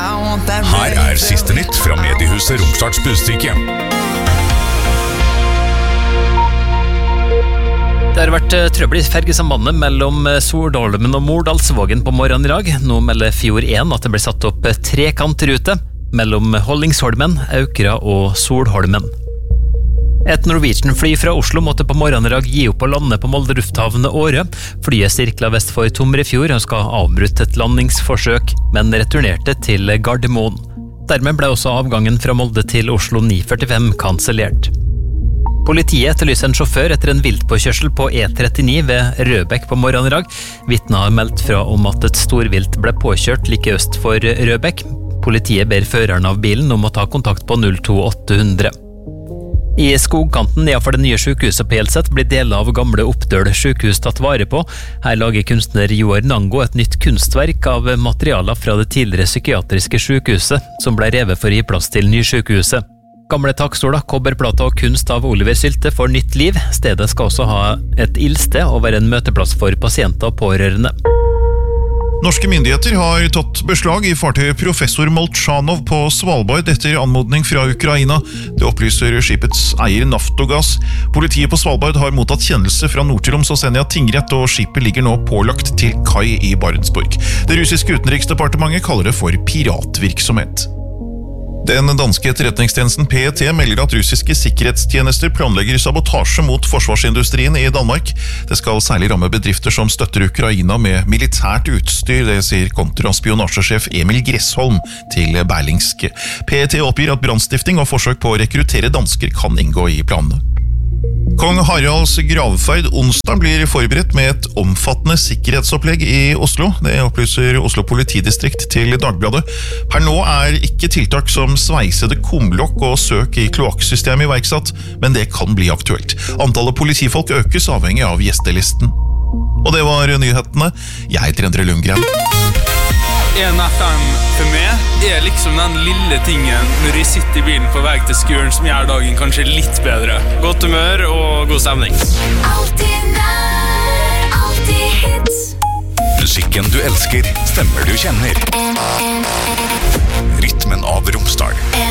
Her siste nytt fra mediehuset Romsdals Budstikke. Det har vært trøbbel i fergesambandet mellom Soldalmen og Mordalsvågen på morgenen i dag. Nå melder Fjord 1 at det ble satt opp trekantrute mellom Hollingsholmen, Aukra og Solholmen. Et Norwegian-fly fra Oslo måtte på morgenen i dag gi opp å lande på Molde lufthavn Åre. Flyet sirklet vest for Tomrefjord og skal avbryte et landingsforsøk, men returnerte til Gardermoen. Dermed ble også avgangen fra Molde til Oslo 945 kansellert. Politiet etterlyser en sjåfør etter en viltpåkjørsel på E39 ved Røbekk på morgenen i dag. Vitner har meldt fra om at et storvilt ble påkjørt like øst for Røbekk. Politiet ber føreren av bilen om å ta kontakt på 02800. I skogkanten nedenfor det nye sykehuset på Hjelset blir deler av gamle Oppdøl sykehus tatt vare på. Her lager kunstner Joar Nango et nytt kunstverk av materialer fra det tidligere psykiatriske sykehuset, som ble revet for å gi plass til nysykehuset. Gamle takstoler, kobberplater og kunst av Oliver Sylte får nytt liv. Stedet skal også ha et ildsted og være en møteplass for pasienter og pårørende. Norske myndigheter har tatt beslag i fartøyet Professor Molchanov på Svalbard etter anmodning fra Ukraina. Det opplyser skipets eier Naftogas. Politiet på Svalbard har mottatt kjennelse fra Nord-Troms og Senja tingrett, og skipet ligger nå pålagt til kai i Barentsburg. Det russiske utenriksdepartementet kaller det for piratvirksomhet. Den danske etterretningstjenesten PET melder at russiske sikkerhetstjenester planlegger sabotasje mot forsvarsindustrien i Danmark. Det skal særlig ramme bedrifter som støtter Ukraina med militært utstyr, det sier kontraspionasjesjef Emil Gressholm til Berlingske. PET oppgir at brannstifting og forsøk på å rekruttere dansker kan inngå i planene. Kong Haralds gravferd onsdag blir forberedt med et omfattende sikkerhetsopplegg i Oslo. Det opplyser Oslo politidistrikt til Dagbladet. Per nå ikke tiltak som sveisede kumlokk og søk i kloakksystemet iverksatt, men det kan bli aktuelt. Antallet politifolk økes avhengig av gjestelisten. Og det var nyhetene. Jeg heter Endre Lundgren. En FM for meg liksom den lille tingen når jeg sitter i bilen på vei til skolen som gjør dagen kanskje litt bedre. Godt humør og god stemning. Alltid nær, alltid hits. Musikken du elsker, stemmer du kjenner. Rytmen av Romsdal.